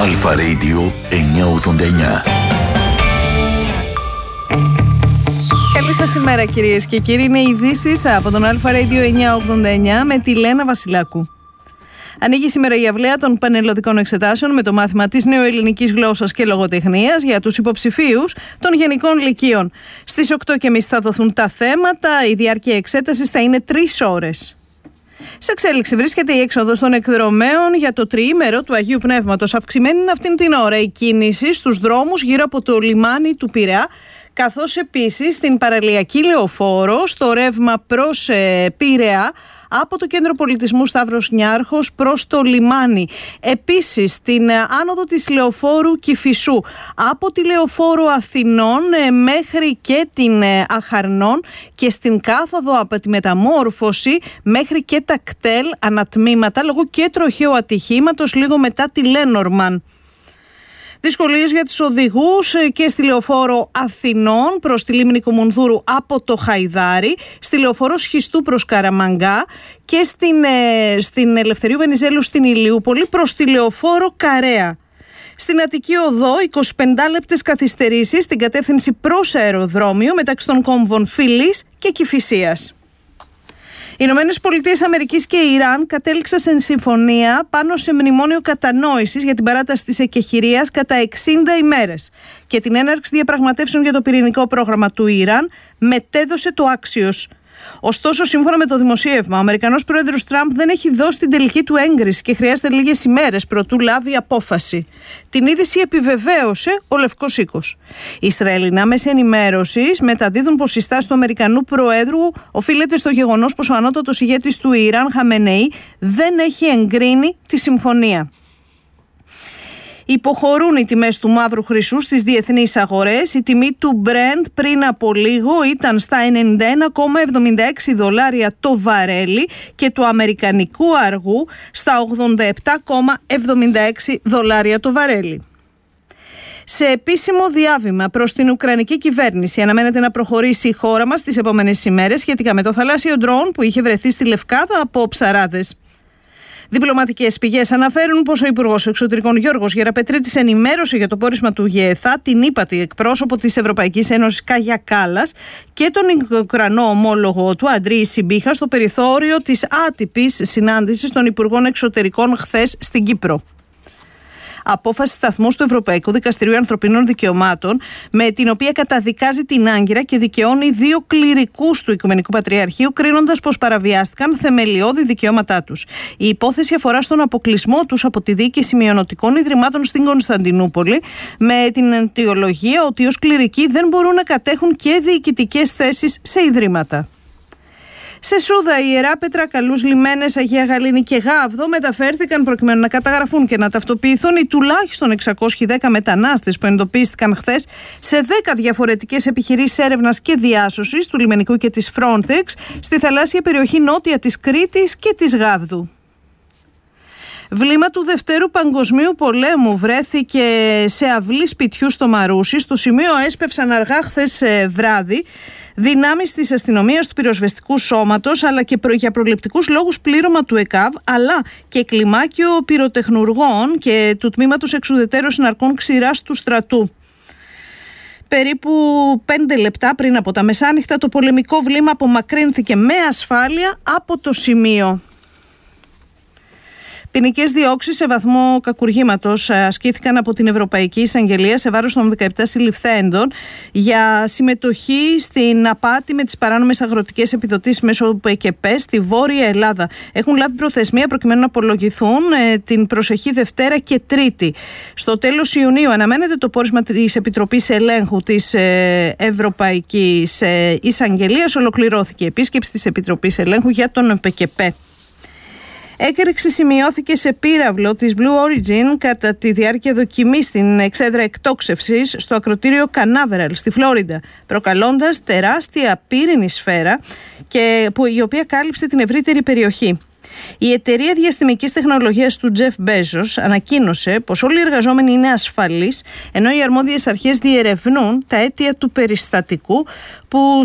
Αλφα Radio 989. Καλή σας ημέρα κυρίες και κύριοι. Είναι οι ειδήσεις από τον Αλφα Radio 989 με τη Λένα Βασιλάκου. Ανοίγει σήμερα η αυλαία των πανελλαδικών εξετάσεων με το μάθημα της νεοελληνικής γλώσσας και λογοτεχνίας για τους υποψηφίους των γενικών λυκείων. Στις 8.30 θα δοθούν τα θέματα, η διάρκεια εξέτασης θα είναι 3 ώρες. Σε εξέλιξη βρίσκεται η έξοδος των εκδρομέων για το τριήμερο του Αγίου Πνεύματος. Αυξημένη είναι αυτήν την ώρα η κίνηση στους δρόμους γύρω από το λιμάνι του Πειραιά, καθώς επίσης στην παραλιακή λεωφόρο, στο ρεύμα προς Πειραιά, από το Κέντρο Πολιτισμού Σταύρος Νιάρχος προς το λιμάνι. Επίσης στην άνοδο της λεωφόρου Κηφισού, από τη λεωφόρο Αθηνών μέχρι και την Αχαρνών, και στην κάθοδο από τη Μεταμόρφωση μέχρι και τα κτέλ ανατμήματα λόγω και τροχαίου ατυχήματος λίγο μετά τη Λένορμαν. Δυσκολίες για τους οδηγούς και στη λεωφόρο Αθηνών προς τη λίμνη Κομουνδούρου από το Χαϊδάρι, στη λεωφόρο Σχιστού προς Καραμαγκά και στην Ελευθερίου Βενιζέλου στην Ηλιούπολη προς τη λεωφόρο Καρέα. Στην Αττική Οδό 25 λεπτές καθυστερήσεις στην κατεύθυνση προς αεροδρόμιο μεταξύ των κόμβων Φυλής και Κηφισίας. Οι Ηνωμένες Πολιτείες Αμερικής και Ιράν κατέληξαν σε συμφωνία πάνω σε μνημόνιο κατανόησης για την παράταση της εκεχηρίας κατά 60 ημέρες και την έναρξη διαπραγματεύσεων για το πυρηνικό πρόγραμμα του Ιράν μετέδωσε το άξιος. Ωστόσο, σύμφωνα με το δημοσίευμα, ο Αμερικανός πρόεδρος Τραμπ δεν έχει δώσει την τελική του έγκριση και χρειάζεται λίγες ημέρες προτού λάβει απόφαση. Την είδηση επιβεβαίωσε ο Λευκός Οίκος. Οι Ισραηλινά μέσα ενημέρωσης μεταδίδουν πως η στάση του Αμερικανού προέδρου οφείλεται στο γεγονός πως ο ανώτατος ηγέτης του Ιράν, Χαμενεή, δεν έχει εγκρίνει τη συμφωνία. Υποχωρούν οι τιμές του μαύρου χρυσού στις διεθνείς αγορές. Η τιμή του Brent πριν από λίγο ήταν στα $91,76 το βαρέλι και του αμερικανικού αργού στα $87,76 το βαρέλι. Σε επίσημο διάβημα προς την Ουκρανική κυβέρνηση, αναμένεται να προχωρήσει η χώρα μας τις επόμενες ημέρες σχετικά με το θαλάσσιο ντρόουν που είχε βρεθεί στη Λευκάδα από ψαράδες. Διπλωματικές πηγές αναφέρουν πως ο Υπουργός Εξωτερικών Γιώργος Γεραπετρίτης ενημέρωσε για το πόρισμα του ΓΕΘΑ την ύπατη εκπρόσωπο της Ευρωπαϊκής Ένωσης Κάγια Κάλλας και τον Ουκρανό ομόλογο του Αντρή Σιμπίχα στο περιθώριο της άτυπης συνάντησης των Υπουργών Εξωτερικών χθες στην Κύπρο. Απόφαση σταθμού του Ευρωπαϊκού Δικαστηρίου Ανθρωπίνων Δικαιωμάτων, με την οποία καταδικάζει την Άγκυρα και δικαιώνει 2 κληρικούς του Οικουμενικού Πατριαρχείου, κρίνοντας πως παραβιάστηκαν θεμελιώδη δικαιώματά τους. Η υπόθεση αφορά στον αποκλεισμό τους από τη διοίκηση μειονοτικών ιδρυμάτων στην Κωνσταντινούπολη, με την αιτιολογία ότι ως κληρικοί δεν μπορούν να κατέχουν και διοικητικές θέσεις σε ιδρύματα. Σε Σούδα, Ιερά Πέτρα, Καλούς Λιμένες, Αγία Γαλήνη και Γάβδο μεταφέρθηκαν προκειμένου να καταγραφούν και να ταυτοποιηθούν οι τουλάχιστον 610 μετανάστες που εντοπίστηκαν χθες σε 10 διαφορετικές επιχειρήσεις έρευνας και διάσωσης του λιμενικού και της Frontex στη θαλάσσια περιοχή νότια της Κρήτης και της Γάβδου. Βλήμα του Δευτέρου Παγκοσμίου Πολέμου βρέθηκε σε αυλή σπιτιού στο Μαρούσι. Στο σημείο έσπευσαν αργά χθες βράδυ δυνάμεις της αστυνομίας, του πυροσβεστικού σώματος, αλλά και για προληπτικούς λόγους πλήρωμα του ΕΚΑΒ, αλλά και κλιμάκιο πυροτεχνουργών και του τμήματος εξουδετέρωσης ναρκών ξηράς του στρατού. Περίπου 5 λεπτά πριν από τα μεσάνυχτα το πολεμικό βλήμα απομακρύνθηκε με ασφάλεια από το σημείο. Ποινικές διώξεις σε βαθμό κακουργήματος ασκήθηκαν από την Ευρωπαϊκή Εισαγγελία σε βάρος των 17 συλληφθέντων για συμμετοχή στην απάτη με τις παράνομες αγροτικές επιδοτήσεις μέσω ΠΚΠ στη Βόρεια Ελλάδα. Έχουν λάβει προθεσμία προκειμένου να απολογηθούν την προσεχή Δευτέρα και Τρίτη. Στο τέλος Ιουνίου αναμένεται το πόρισμα της Επιτροπής Ελέγχου της Ευρωπαϊκής Εισαγγελίας. Ολοκληρώθηκε η επίσκεψη της Επιτροπής Ελέγχου για τον ΠΚΠ. Έκρηξη σημειώθηκε σε πύραυλο της Blue Origin κατά τη διάρκεια δοκιμής στην εξέδρα εκτόξευσης στο ακρωτήριο Κανάβεραλ στη Φλόριντα, προκαλώντας τεράστια πύρινη σφαίρα η οποία κάλυψε την ευρύτερη περιοχή. Η εταιρεία διαστημικής τεχνολογίας του Jeff Bezos ανακοίνωσε πως όλοι οι εργαζόμενοι είναι ασφαλείς, ενώ οι αρμόδιες αρχές διερευνούν τα αίτια του περιστατικού που